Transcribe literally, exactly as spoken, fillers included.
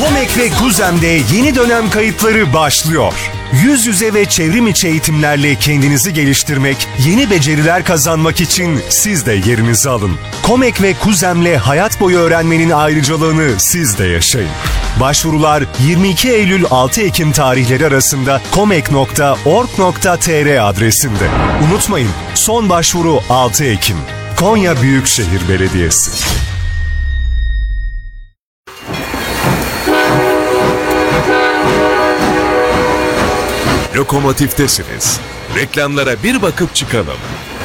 Comek ve Kuzem'de yeni dönem kayıtları başlıyor. Yüz yüze ve çevrim içi eğitimlerle kendinizi geliştirmek, yeni beceriler kazanmak için siz de yerinizi alın. Comek ve Kuzem'le hayat boyu öğrenmenin ayrıcalığını siz de yaşayın. Başvurular yirmi iki Eylül altı Ekim tarihleri arasında comek nokta org nokta tr adresinde. Unutmayın, son başvuru altı Ekim. Konya Büyükşehir Belediyesi. Lokomotiftesiniz. Reklamlara bir bakıp çıkalım.